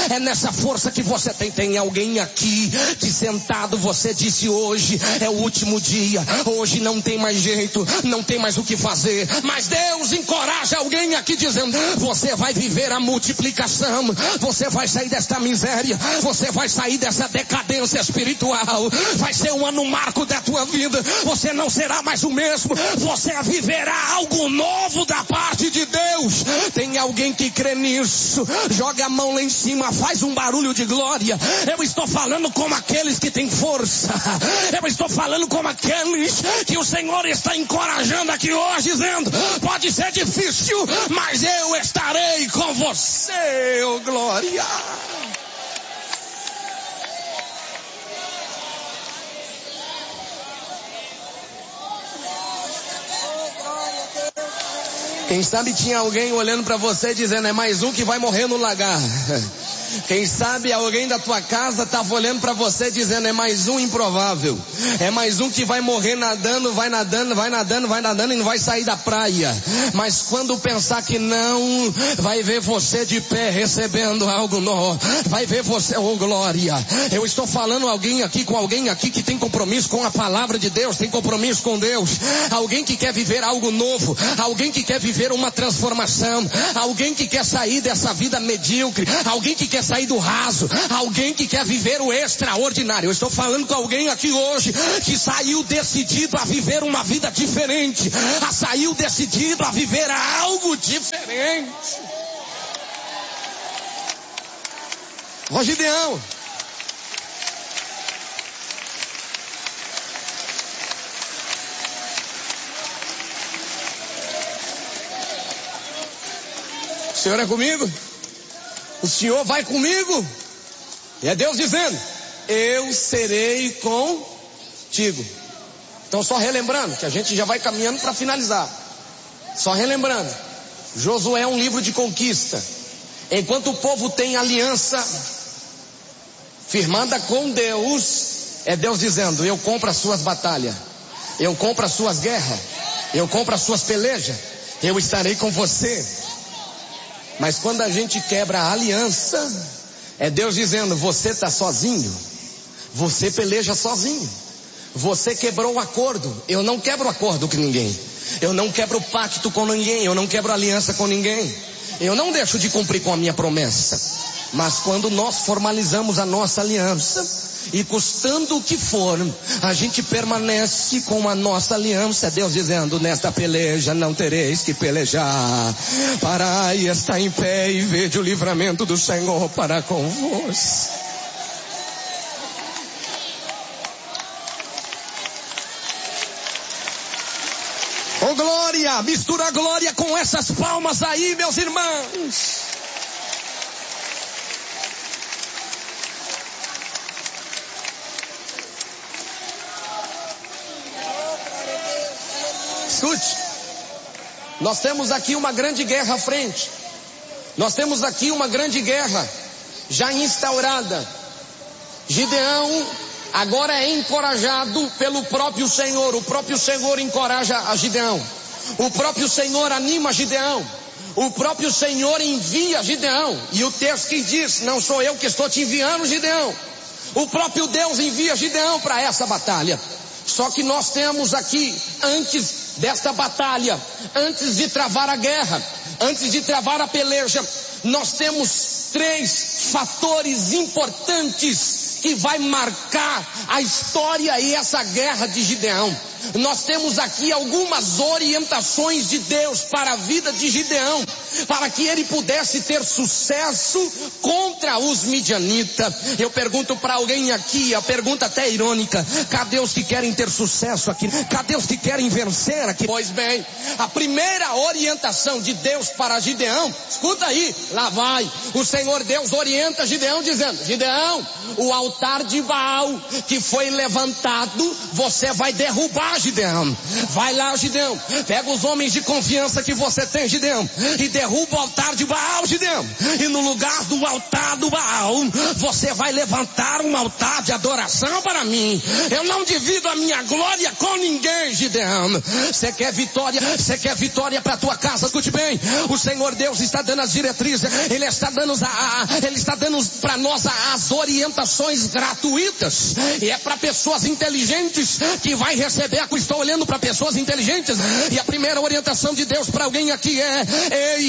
É nessa força que você tem. Tem alguém aqui que sentado você disse: hoje é o último dia, hoje não tem mais jeito, não tem mais o que fazer. Mas Deus encoraja alguém aqui dizendo: você vai viver a multiplicação, você vai sair desta miséria, você vai sair dessa decadência espiritual. Vai ser um ano marco da tua vida. Você não será mais o mesmo, você viverá algo novo da parte de Deus. Tem alguém que crê nisso? Joga a mão lá em cima, faz um barulho de glória. Eu estou falando como aqueles que têm força. Eu estou falando como aqueles que o Senhor está encorajando aqui hoje, dizendo: pode ser difícil, mas eu estarei com você, oh glória. Quem sabe tinha alguém olhando para você dizendo: é mais um que vai morrer no lagar. Quem sabe alguém da tua casa estava olhando para você dizendo: é mais um improvável, é mais um que vai morrer nadando, vai nadando, vai nadando, vai nadando e não vai sair da praia. Mas quando pensar que não, vai ver você de pé recebendo algo novo, vai ver você, oh glória. Eu estou falando alguém aqui com alguém aqui que tem compromisso com a palavra de Deus, tem compromisso com Deus, alguém que quer viver algo novo, alguém que quer viver uma transformação, alguém que quer sair dessa vida medíocre, alguém que quer sair do raso, alguém que quer viver o extraordinário. Eu estou falando com alguém aqui hoje que saiu decidido a viver uma vida diferente, saiu decidido a viver algo diferente. Ó Gideão, o Senhor é comigo? O Senhor vai comigo? E é Deus dizendo: eu serei contigo. Então, só relembrando, que a gente já vai caminhando para finalizar. Só relembrando, Josué é um livro de conquista. Enquanto o povo tem aliança firmada com Deus, é Deus dizendo: eu compro as suas batalhas, eu compro as suas guerras, eu compro as suas pelejas, eu estarei com você. Mas quando a gente quebra a aliança, é Deus dizendo: você está sozinho, você peleja sozinho, você quebrou o acordo. Eu não quebro acordo com ninguém, eu não quebro pacto com ninguém, eu não quebro aliança com ninguém, eu não deixo de cumprir com a minha promessa. Mas quando nós formalizamos a nossa aliança, e custando o que for, a gente permanece com a nossa aliança, Deus dizendo: nesta peleja não tereis que pelejar, parai e está em pé e vede o livramento do Senhor para convosco. Oh glória, mistura a glória com essas palmas aí, meus irmãos. Escute, nós temos aqui uma grande guerra à frente. Nós temos aqui uma grande guerra já instaurada. Gideão agora é encorajado pelo próprio Senhor. O próprio Senhor encoraja a Gideão. O próprio Senhor anima Gideão. O próprio Senhor envia Gideão. E o texto que diz: não sou eu que estou te enviando, Gideão. O próprio Deus envia Gideão para essa batalha. Só que nós temos aqui, antes desta batalha, antes de travar a guerra, antes de travar a peleja, nós temos 3 fatores importantes que vai marcar a história e essa guerra de Gideão. Nós temos aqui algumas orientações de Deus para a vida de Gideão, para que ele pudesse ter sucesso contra os midianitas. Eu pergunto para alguém aqui, a pergunta até irônica: cadê os que querem ter sucesso aqui? Cadê os que querem vencer aqui? Pois bem, a primeira orientação de Deus para Gideão, escuta aí, lá vai, o Senhor Deus orienta Gideão dizendo: Gideão, o altar de Baal que foi levantado, você vai derrubar, lá, Gideão. Vai lá, Gideão. Pega os homens de confiança que você tem, Gideão, e derruba o altar de Baal, Gideão. E no lugar do altar do Baal, você vai levantar um altar de adoração para mim. Eu não divido a minha glória com ninguém, Gideão. Você quer vitória? Você quer vitória para a tua casa? Escute bem. O Senhor Deus está dando as diretrizes. Ele está dando para nós as orientações gratuitas. E é para pessoas inteligentes que vai receber. Estou olhando para pessoas inteligentes. E a primeira orientação de Deus para alguém aqui é: ei,